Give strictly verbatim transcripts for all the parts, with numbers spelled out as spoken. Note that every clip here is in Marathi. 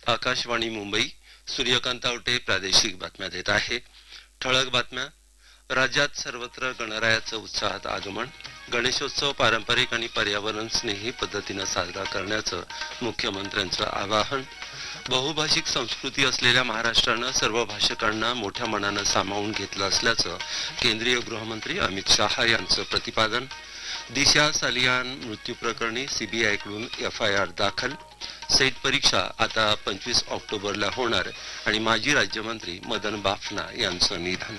आकाशवाणी मुंबई. सूर्यकांत आवटे प्रादेशिक बातम्या देत आहे. ठळक बातम्या. राज्यात सर्वत्र गणरायाचं उत्साहात आगमन. गणेशोत्सव पारंपरिक आणि पर्यावरण स्नेही पद्धतीनं साजरा करण्याचं मुख्यमंत्र्यांचं आवाहन. बहुभाषिक संस्कृती असलेल्या महाराष्ट्रानं सर्व भाषकांना मोठ्या मनानं सामावून घेतलं असल्याचं केंद्रीय गृहमंत्री अमित शहा यांचं प्रतिपादन. दिशा सालियान मृत्यू प्रकरणी सीबीआयकडून एफ आय आर दाखल. सेट परीक्षा आता पंचवीस ऑक्टोबरला होणार आणि माजी राज्यमंत्री मदन बाफना यांचं निधन.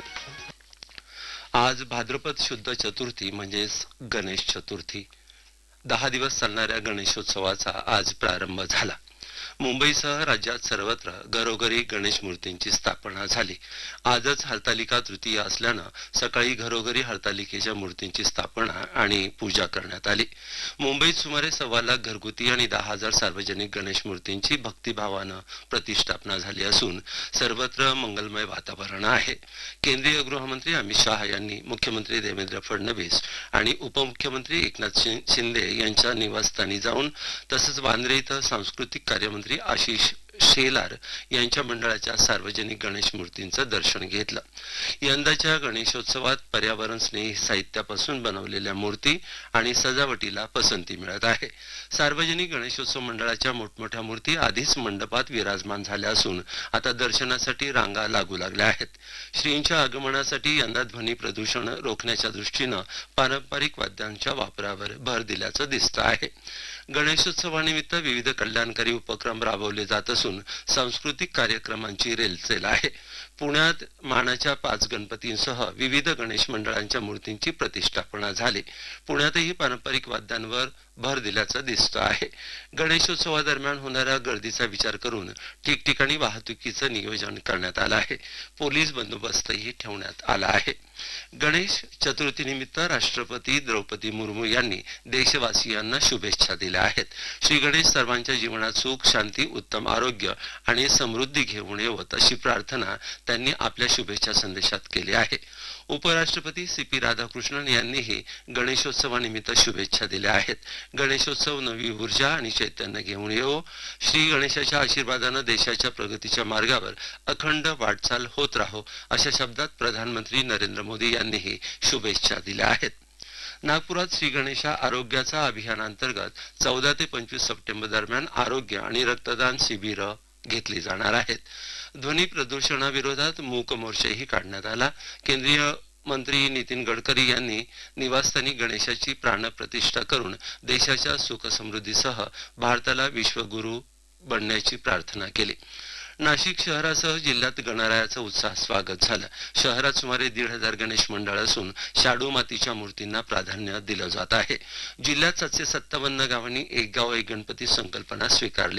आज भाद्रपद शुद्ध चतुर्थी म्हणजेच गणेश चतुर्थी. दहा दिवस चालणाऱ्या गणेशोत्सवाचा आज प्रारंभ झाला. मुंबईसह राज्यात सर्वत्र घरोघरी गणेश मूर्तींची स्थापना झाली. आजच हरतालिका तृतीया असल्यानं सकाळी घरोघरी हरतालिकेच्या मूर्तींची स्थापना आणि पूजा करण्यात आली. मुंबईत सुमारे सव्वा लाख घरगुती आणि दहा हजार सार्वजनिक गणेश मूर्तींची भक्तिभावानं प्रतिष्ठापना झाली असून सर्वत्र मंगलमय वातावरण आहे. केंद्रीय गृहमंत्री अमित शहा यांनी मुख्यमंत्री देवेंद्र फडणवीस आणि उपमुख्यमंत्री एकनाथ शिंदे यांच्या निवासस्थानी जाऊन तसंच वांद्रे इथं सांस्कृतिक कार्यमंत्री आशिष शेलार यांच्या मंडळाच्या सार्वजनिक गणेश मूर्तींचं दर्शन घेतलं. यंदाच्या गणेशोत्सवात पर्यावरण स्नेही साहित्यापासून बनवलेल्या मूर्ती आणि सजावटीला पसंती मिळत आहे. सार्वजनिक गणेशोत्सव मंडळाच्या मोठमोठ्या मूर्ती आधीच मंडपात विराजमान झाल्या असून आता दर्शनासाठी रांगा लागू लागल्या आहेत. श्रींच्या आगमनासाठी यंदा ध्वनी प्रदूषण रोखण्याच्या दृष्टीनं पारंपरिक वाद्यांच्या वापरावर भर दिल्याचं दिसतं आहे. गणेशोत्सवानिमित्त विविध कल्याणकारी उपक्रम राबवले जात असून सांस्कृतिक कार्यक्रमांची रेलचेल आहे. पुण्यात मानाच्या पाच गणपतींसह विविध गणेश मंडळांच्या मूर्तींची प्रतिष्ठापना झाली. पुण्यातही पारंपरिक वाद्यांवर भर दिल्याचं दिसतं आहे. गणेशोत्सवादरम्यान होणाऱ्या गर्दीचा विचार करून ठिकठिकाणी वाहतुकीचं नियोजन करण्यात आलं आहे. पोलीस बंदोबस्तही ठेवण्यात आला आहे. गणेश चतुर्थीनिमित्त राष्ट्रपती द्रौपदी मुर्मू यांनी देशवासियांना शुभेच्छा दिल्या आहेत. श्री गणेश सर्वांच्या जीवनात सुख, शांती, उत्तम आरोग्य आणि समृद्धी घेऊन येवत अशी प्रार्थना त्यांनी आपल्या शुभेच्छा संदेशात केली आहे. उपराष्ट्रपती सी पी राधाकृष्णन यांनीही गणेशोत्सवानिमित्त शुभेच्छा दिल्या आहेत. गणेशोत्सव नवी ऊर्जा आणि चैतन्य घेऊन येवो. श्री गणेशाच्या आशीर्वादानं देशाच्या प्रगतीच्या मार्गावर अखंड वाटचाल होत राहो अशा शब्दात प्रधानमंत्री नरेंद्र मोदी यांनीही शुभेच्छा दिल्या आहेत. नागपुरात श्री गणेशा आरोग्याचा अभियानांतर्गत चौदा ते पंचवीस सप्टेंबर दरम्यान आरोग्य आणि रक्तदान शिबिरं घेतली जाणार आहेत. ध्वनी प्रदूषणाविरोधात मूक मोर्चाही काढण्यात आला. केंद्रीय मंत्री नितीन गडकरी यांनी निवासस्थानी गणेशाची प्राणप्रतिष्ठा करून देशाच्या सुखसमृद्धीसह भारताला विश्वगुरू बनण्याची प्रार्थना केली. नाशिक शहरासह जिल्ह्यात गणरायाचं उत्साहात स्वागत झालं. शहरात सुमारे दीड हजार गणेश मंडळ असून शाडू मातीच्या मूर्तींना प्राधान्य दिलं जात आहे. जिल्ह्यात सातशे सत्तावन्न गावांनी एक गाव एक गणपती संकल्पना स्वीकारली